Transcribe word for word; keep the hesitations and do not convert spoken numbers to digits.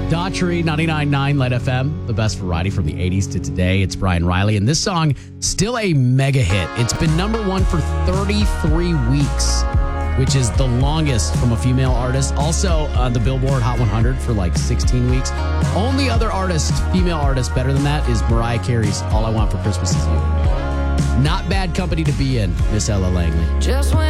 Daughtry, ninety-nine point nine Light F M, the best variety from the eighties to today. It's Brian Riley, and this song, still a mega hit. It's been number one for thirty-three weeks, which is the longest from a female artist. Also, uh, the Billboard Hot one hundred for like sixteen weeks. Only other artist, female artist better than that is Mariah Carey's All I Want for Christmas Is You. Not bad company to be in, Miss Ella Langley. Just when